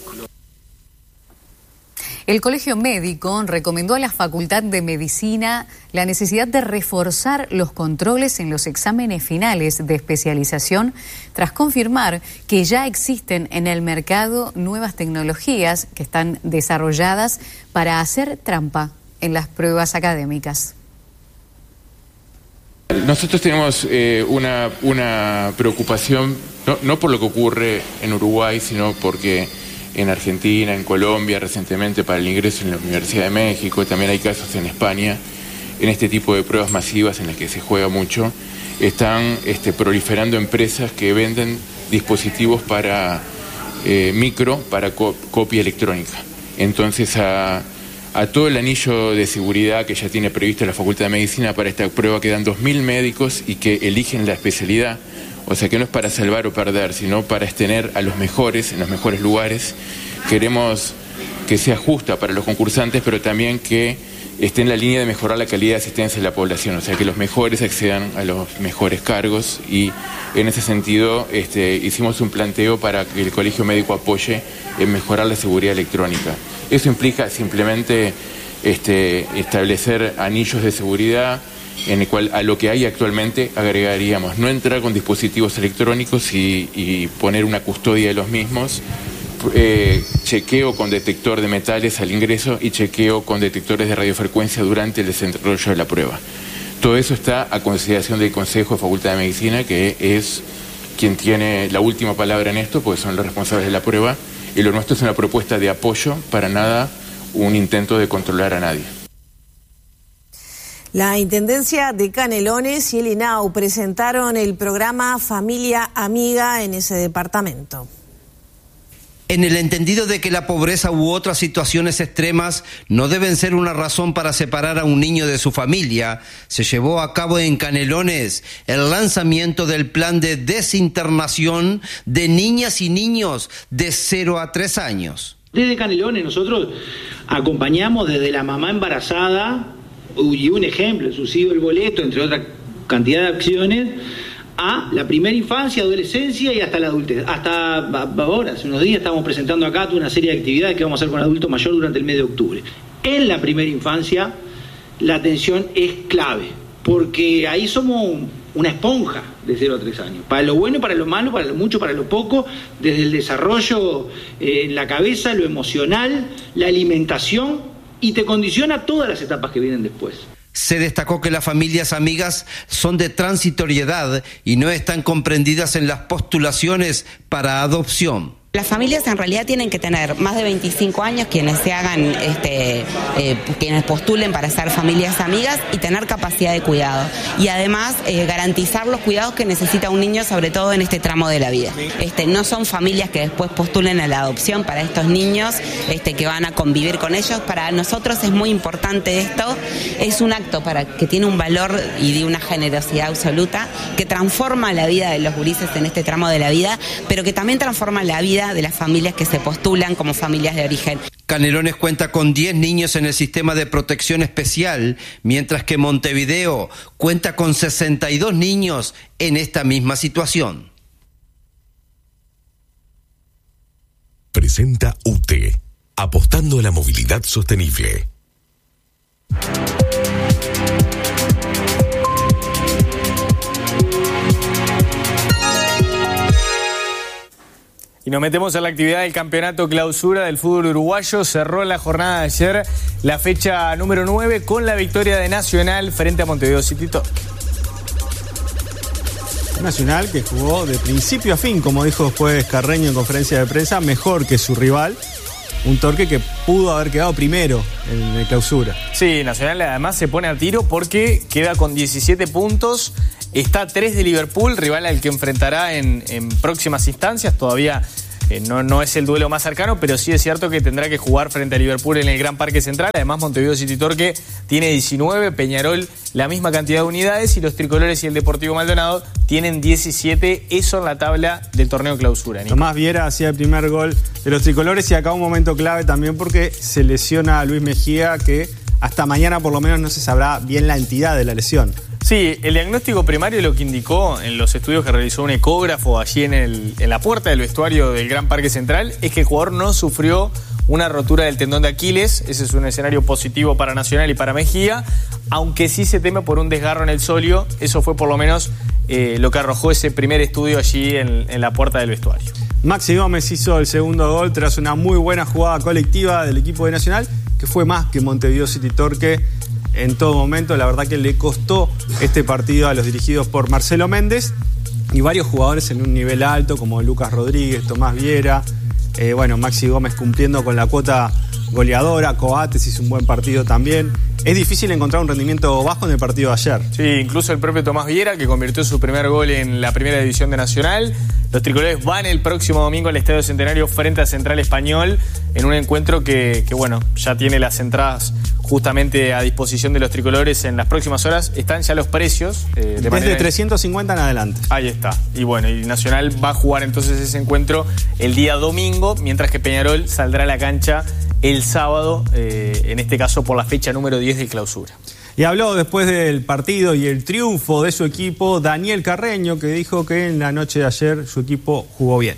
El Colegio Médico recomendó a la Facultad de Medicina la necesidad de reforzar los controles en los exámenes finales de especialización tras confirmar que ya existen en el mercado nuevas tecnologías que están desarrolladas para hacer trampa en las pruebas académicas. Nosotros tenemos una preocupación, no por lo que ocurre en Uruguay, sino porque en Argentina, en Colombia, recientemente para el ingreso en la Universidad de México, también hay casos en España, en este tipo de pruebas masivas en las que se juega mucho, están proliferando empresas que venden dispositivos para para copia electrónica. Entonces a todo el anillo de seguridad que ya tiene previsto la Facultad de Medicina para esta prueba quedan 2.000 médicos y que eligen la especialidad. O sea que no es para salvar o perder, sino para tener a los mejores en los mejores lugares. Queremos que sea justa para los concursantes, pero también que esté en la línea de mejorar la calidad de asistencia de la población. O sea que los mejores accedan a los mejores cargos y en ese sentido hicimos un planteo para que el Colegio Médico apoye en mejorar la seguridad electrónica. Eso implica simplemente establecer anillos de seguridad en el cual a lo que hay actualmente agregaríamos no entrar con dispositivos electrónicos y poner una custodia de los mismos, chequeo con detector de metales al ingreso y chequeo con detectores de radiofrecuencia durante el desarrollo de la prueba. Todo eso está a consideración del Consejo de Facultad de Medicina, que es quien tiene la última palabra en esto, porque son los responsables de la prueba, y lo nuestro es una propuesta de apoyo, para nada un intento de controlar a nadie. La Intendencia de Canelones y el INAU presentaron el programa Familia Amiga en ese departamento. En el entendido de que la pobreza u otras situaciones extremas no deben ser una razón para separar a un niño de su familia, se llevó a cabo en Canelones el lanzamiento del plan de desinternación de niñas y niños de 0 a 3 años. Desde Canelones nosotros acompañamos desde la mamá embarazada, y un ejemplo, el subsidio del boleto, entre otra cantidad de acciones, a la primera infancia, adolescencia y hasta la adultez. Hasta ahora, hace unos días, estamos presentando acá una serie de actividades que vamos a hacer con adulto mayor durante el mes de octubre. En la primera infancia, la atención es clave, porque ahí somos una esponja de 0 a 3 años. Para lo bueno, para lo malo, para lo mucho, para lo poco, desde el desarrollo en la cabeza, lo emocional, la alimentación, y te condiciona todas las etapas que vienen después. Se destacó que las familias amigas son de transitoriedad y no están comprendidas en las postulaciones para adopción. Las familias en realidad tienen que tener más de 25 años quienes se hagan, quienes postulen para ser familias amigas y tener capacidad de cuidado. Y además garantizar los cuidados que necesita un niño, sobre todo en este tramo de la vida. No son familias que después postulen a la adopción para estos niños que van a convivir con ellos. Para nosotros es muy importante esto. Es un acto que tiene un valor y de una generosidad absoluta, que transforma la vida de los gurises en este tramo de la vida, pero que también transforma la vida de las familias que se postulan como familias de origen. Canelones cuenta con 10 niños en el sistema de protección especial, mientras que Montevideo cuenta con 62 niños en esta misma situación. presenta UTE, apostando a la movilidad sostenible. Y nos metemos en la actividad del campeonato clausura del fútbol uruguayo. Cerró la jornada de ayer la fecha número 9 con la victoria de Nacional frente a Montevideo City Torque. Nacional que jugó de principio a fin, como dijo después Carreño en conferencia de prensa, mejor que su rival. Un Torque que pudo haber quedado primero en el clausura. Sí, Nacional además se pone a tiro porque queda con 17 puntos. Está a 3 de Liverpool, rival al que enfrentará en próximas instancias. Todavía no es el duelo más cercano, pero sí es cierto que tendrá que jugar frente a Liverpool en el Gran Parque Central. Además, Montevideo City Torque tiene 19, Peñarol la misma cantidad de unidades y los tricolores y el Deportivo Maldonado tienen 17. Eso en la tabla del torneo clausura, Nico. Tomás Viera hacía el primer gol de los tricolores y acá un momento clave también porque se lesiona a Luis Mejía, que hasta mañana por lo menos no se sabrá bien la entidad de la lesión. Sí, el diagnóstico primario lo que indicó en los estudios que realizó un ecógrafo allí en la puerta del vestuario del Gran Parque Central es que el jugador no sufrió una rotura del tendón de Aquiles. Ese es un escenario positivo para Nacional y para Mejía, aunque sí se teme por un desgarro en el sóleo. Eso fue por lo menos lo que arrojó ese primer estudio allí en la puerta del vestuario. Maxi Gómez hizo el segundo gol tras una muy buena jugada colectiva del equipo de Nacional, que fue más que Montevideo City Torque en todo momento. La verdad que le costó este partido a los dirigidos por Marcelo Méndez y varios jugadores en un nivel alto como Lucas Rodríguez, Tomás Viera, Maxi Gómez cumpliendo con la cuota goleadora, Coates hizo un buen partido también. Es difícil encontrar un rendimiento bajo en el partido de ayer. Sí, incluso el propio Tomás Viera, que convirtió su primer gol en la primera división de Nacional. Los tricolores van el próximo domingo al Estadio Centenario frente a Central Español en un encuentro que ya tiene las entradas justamente a disposición de los tricolores en las próximas horas. Están ya los precios. Desde 350 en adelante. Ahí está. Y Nacional va a jugar entonces ese encuentro el día domingo, mientras que Peñarol saldrá a la cancha el sábado, en este caso por la fecha número 10 de clausura. Y habló después del partido y el triunfo de su equipo Daniel Carreño, que dijo que en la noche de ayer su equipo jugó bien.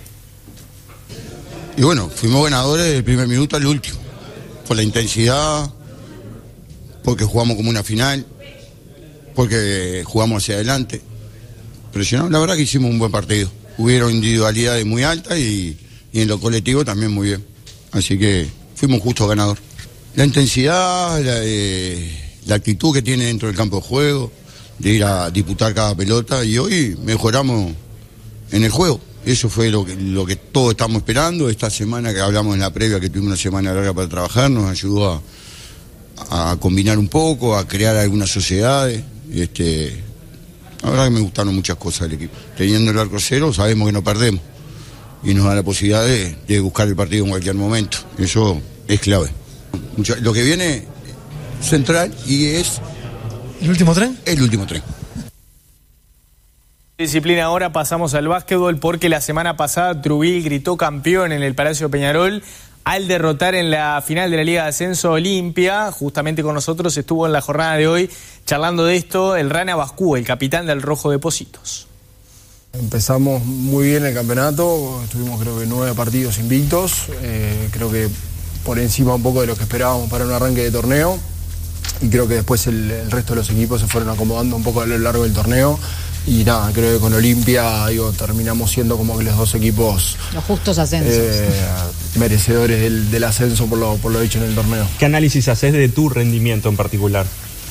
Y fuimos ganadores del primer minuto al último, por la intensidad, porque jugamos como una final, porque jugamos hacia adelante. Pero la verdad que hicimos un buen partido. Hubieron individualidades muy altas y en lo colectivo también muy bien. Así que fuimos justo ganador. La intensidad, la actitud que tiene dentro del campo de juego, de ir a disputar cada pelota, y hoy mejoramos en el juego. Eso fue lo que todos estamos esperando. Esta semana que hablamos en la previa, que tuvimos una semana larga para trabajar, nos ayudó a combinar un poco, a crear algunas sociedades. La verdad que me gustaron muchas cosas del equipo. Teniendo el arco cero, sabemos que no perdemos y nos da la posibilidad de buscar el partido en cualquier momento. Eso es clave. Lo que viene Central y es... ¿El último tren? El último tren. Disciplina ahora, pasamos al básquetbol porque la semana pasada Trubil gritó campeón en el Palacio Peñarol al derrotar en la final de la Liga de Ascenso Olimpia. Justamente con nosotros estuvo en la jornada de hoy charlando de esto el Rana Bascú, el capitán del Rojo de Pocitos. Empezamos muy bien el campeonato, estuvimos creo que 9 partidos invictos, creo que por encima un poco de lo que esperábamos para un arranque de torneo, y creo que después el resto de los equipos se fueron acomodando un poco a lo largo del torneo, y nada, creo que con Olimpia terminamos siendo como que los dos equipos los justos ascensos merecedores del ascenso por lo hecho en el torneo. ¿Qué análisis haces de tu rendimiento en particular?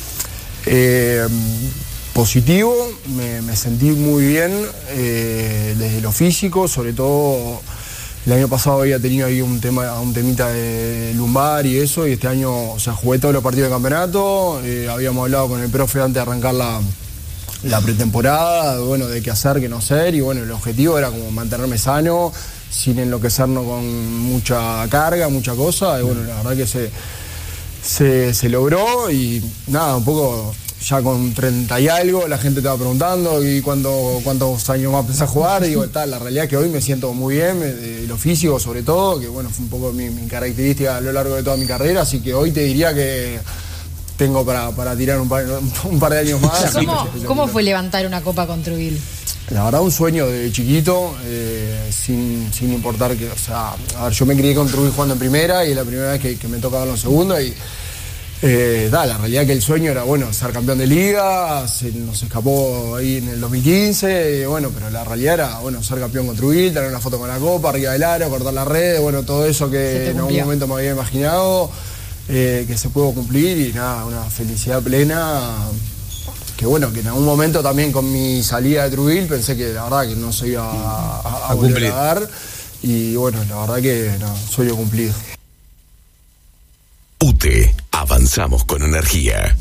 Positivo, me sentí muy bien desde lo físico, sobre todo el año pasado había tenido ahí un temita de lumbar y eso, y este año jugué todos los partidos de campeonato, habíamos hablado con el profe antes de arrancar la pretemporada, de qué hacer, qué no hacer, y el objetivo era como mantenerme sano, sin enloquecernos con mucha carga, mucha cosa, y la verdad que se logró, y nada, un poco... Ya con 30 y algo, la gente te va preguntando ¿y cuántos años más pensás jugar? Digo, la realidad es que hoy me siento muy bien, lo físico sobre todo, que fue un poco mi característica a lo largo de toda mi carrera, así que hoy te diría que tengo para tirar un par de años más. ¿Cómo fue levantar una copa con Trubil? La verdad, un sueño de chiquito, sin importar que, o sea, a ver, yo me crié con Trujillo jugando en primera y es la primera vez que me toca verlo en segunda y la realidad que el sueño era, bueno, ser campeón de liga, se nos escapó ahí en el 2015, bueno, pero la realidad era, bueno, ser campeón con Trujillo, tener una foto con la copa, arriba del aro, cortar la red, bueno, todo eso que en algún momento me había imaginado, que se pudo cumplir y nada, una felicidad plena. Que bueno, que en algún momento también con mi salida de Trujillo pensé que la verdad que no se iba a volver a dar y bueno, la verdad que no, sueño cumplido. UTE, avanzamos con energía.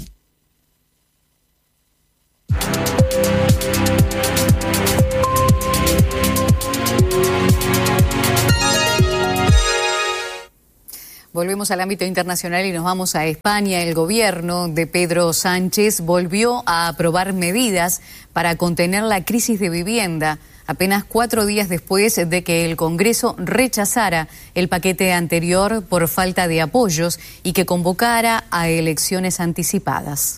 Volvemos al ámbito internacional y nos vamos a España. El gobierno de Pedro Sánchez volvió a aprobar medidas para contener la crisis de vivienda, apenas 4 días después de que el Congreso rechazara el paquete anterior por falta de apoyos y que convocara a elecciones anticipadas.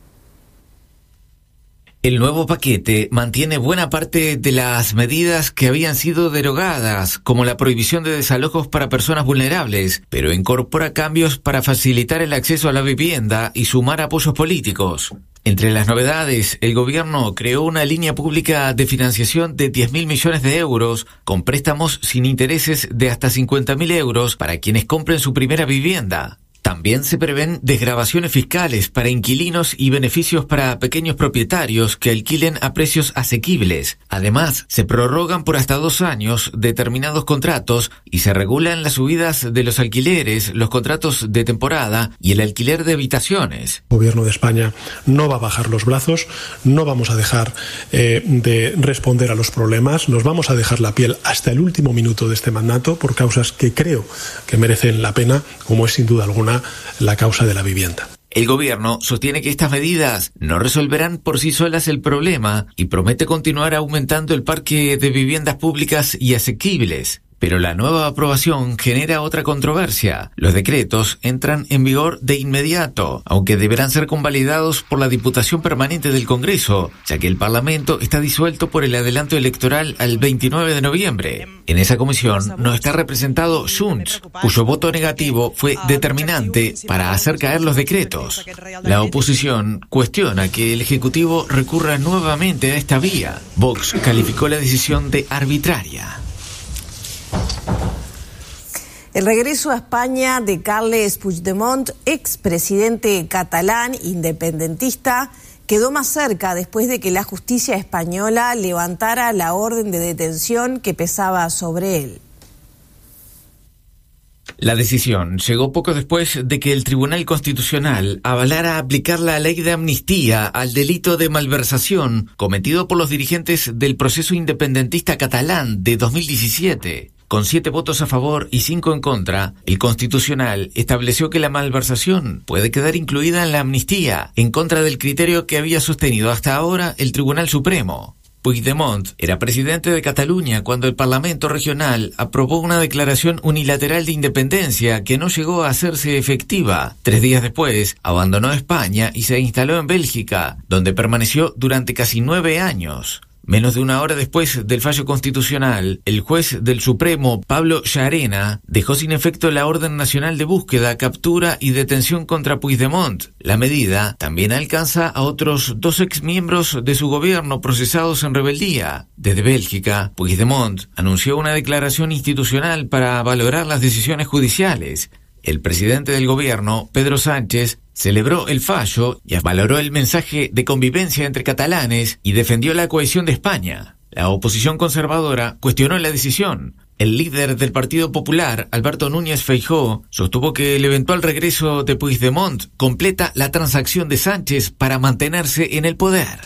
El nuevo paquete mantiene buena parte de las medidas que habían sido derogadas, como la prohibición de desalojos para personas vulnerables, pero incorpora cambios para facilitar el acceso a la vivienda y sumar apoyos políticos. Entre las novedades, el gobierno creó una línea pública de financiación de 10.000 millones de euros con préstamos sin intereses de hasta 50.000 euros para quienes compren su primera vivienda. También se prevén desgravaciones fiscales para inquilinos y beneficios para pequeños propietarios que alquilen a precios asequibles. Además, se prorrogan por hasta 2 años determinados contratos y se regulan las subidas de los alquileres, los contratos de temporada y el alquiler de habitaciones. El gobierno de España no va a bajar los brazos, no vamos a dejar de responder a los problemas, nos vamos a dejar la piel hasta el último minuto de este mandato por causas que creo que merecen la pena, como es sin duda alguna la causa de la vivienda. El gobierno sostiene que estas medidas no resolverán por sí solas el problema y promete continuar aumentando el parque de viviendas públicas y asequibles. Pero la nueva aprobación genera otra controversia. Los decretos entran en vigor de inmediato, aunque deberán ser convalidados por la Diputación Permanente del Congreso, ya que el Parlamento está disuelto por el adelanto electoral al 29 de noviembre. En esa comisión no está representado Junts, cuyo voto negativo fue determinante para hacer caer los decretos. La oposición cuestiona que el Ejecutivo recurra nuevamente a esta vía. Vox calificó la decisión de arbitraria. El regreso a España de Carles Puigdemont, expresidente catalán independentista, quedó más cerca después de que la justicia española levantara la orden de detención que pesaba sobre él. La decisión llegó poco después de que el Tribunal Constitucional avalara aplicar la ley de amnistía al delito de malversación cometido por los dirigentes del proceso independentista catalán de 2017. Con 7 votos a favor y 5 en contra, el Constitucional estableció que la malversación puede quedar incluida en la amnistía, en contra del criterio que había sostenido hasta ahora el Tribunal Supremo. Puigdemont era presidente de Cataluña cuando el Parlamento Regional aprobó una declaración unilateral de independencia que no llegó a hacerse efectiva. 3 días después, abandonó España y se instaló en Bélgica, donde permaneció durante casi 9 años. Menos de 1 hora después del fallo constitucional, el juez del Supremo, Pablo Llarena, dejó sin efecto la orden nacional de búsqueda, captura y detención contra Puigdemont. La medida también alcanza a otros 2 exmiembros de su gobierno procesados en rebeldía. Desde Bélgica, Puigdemont anunció una declaración institucional para valorar las decisiones judiciales. El presidente del gobierno, Pedro Sánchez, celebró el fallo y valoró el mensaje de convivencia entre catalanes y defendió la cohesión de España. La oposición conservadora cuestionó la decisión. El líder del Partido Popular, Alberto Núñez Feijóo, sostuvo que el eventual regreso de Puigdemont completa la transacción de Sánchez para mantenerse en el poder.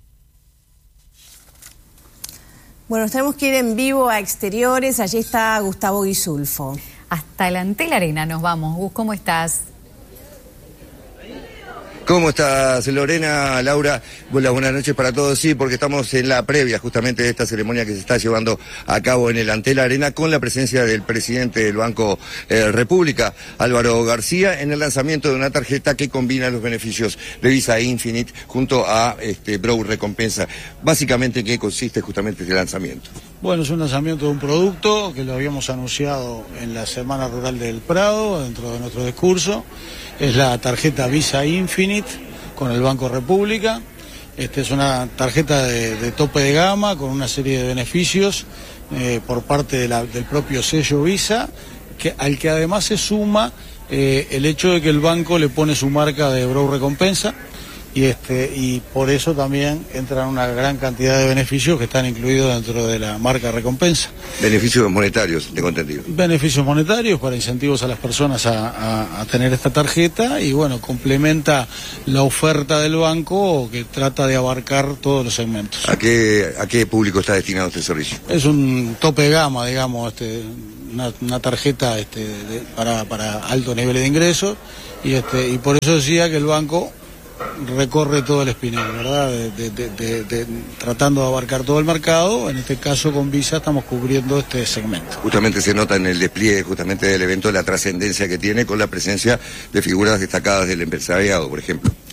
Bueno, nos tenemos que ir en vivo a Exteriores. Allí está Gustavo Guisulfo. Hasta el Antel Arena nos vamos. Gus, ¿cómo estás? ¿Cómo estás, Lorena? Laura, buenas noches para todos. Sí, porque estamos en la previa justamente de esta ceremonia que se está llevando a cabo en el Antel Arena con la presencia del presidente del Banco República, Álvaro García, en el lanzamiento de una tarjeta que combina los beneficios de Visa Infinite junto a Brou Recompensa. Básicamente, ¿en qué consiste justamente este lanzamiento? Bueno, es un lanzamiento de un producto que lo habíamos anunciado en la Semana Rural del Prado, dentro de nuestro discurso. Es la tarjeta Visa Infinite con el Banco República. Es una tarjeta de tope de gama con una serie de beneficios por parte del propio sello Visa, al que además se suma el hecho de que el banco le pone su marca de Brou Recompensa. Y por eso también entran una gran cantidad de beneficios que están incluidos dentro de la marca Recompensa. Beneficios monetarios, tengo entendido. Beneficios monetarios para incentivos a las personas a tener esta tarjeta y bueno, complementa la oferta del banco que trata de abarcar todos los segmentos. ¿A qué público está destinado este servicio? Es un tope de gama, digamos, una tarjeta para alto nivel de ingresos y por eso decía que el banco recorre todo el espinel, ¿verdad? Tratando de abarcar todo el mercado. En este caso con Visa estamos cubriendo este segmento. Justamente se nota en el despliegue justamente del evento la trascendencia que tiene con la presencia de figuras destacadas del empresariado, por ejemplo.